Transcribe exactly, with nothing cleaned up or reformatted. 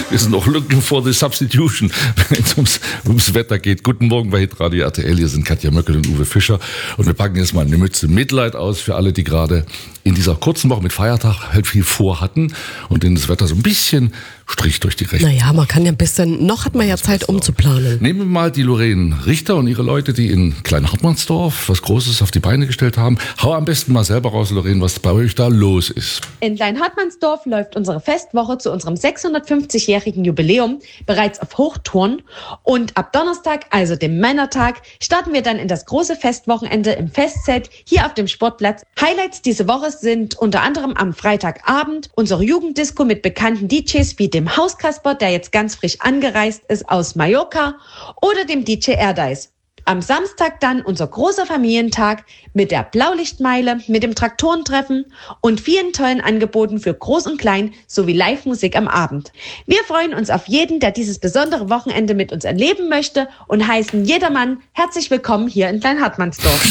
Wir sind noch looking for the substitution, wenn es ums, ums Wetter geht. Guten Morgen bei Hitradio R T L. Hier sind Katja Möckel und Uwe Fischer. Und wir packen jetzt mal eine Mütze Mitleid aus für alle, die gerade in dieser kurzen Woche mit Feiertag halt viel vorhatten und denen das Wetter so ein bisschen Strich durch die Rechnung. Naja, man kann ja ein bisschen, noch hat man ja Zeit umzuplanen. Nehmen wir mal die Lorraine Richter und ihre Leute, die in Klein-Hartmannsdorf was Großes auf die Beine gestellt haben. Hau am besten mal selber raus, Lorraine, was bei euch da los ist. In Klein-Hartmannsdorf läuft unsere Festwoche zu unserem sechshundertfünfzigjährigen Jubiläum bereits auf Hochtouren. Und ab Donnerstag, also dem Männertag, starten wir dann in das große Festwochenende im Festzelt hier auf dem Sportplatz. Highlights diese Woche sind unter anderem am Freitagabend unsere Jugenddisco mit bekannten D Js wie dem Hauskasper, der jetzt ganz frisch angereist ist aus Mallorca, oder dem D J Erdice. Am Samstag dann unser großer Familientag mit der Blaulichtmeile, mit dem Traktorentreffen und vielen tollen Angeboten für Groß und Klein sowie Live-Musik am Abend. Wir freuen uns auf jeden, der dieses besondere Wochenende mit uns erleben möchte und heißen jedermann herzlich willkommen hier in Klein-Hartmannsdorf.